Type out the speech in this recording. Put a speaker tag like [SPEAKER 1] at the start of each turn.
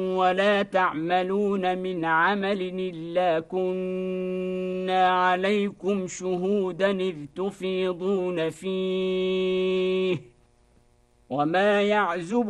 [SPEAKER 1] ولا تعملون من عمل إلا كنا عليكم شهودا إذ تفيضون فيه وما يعزب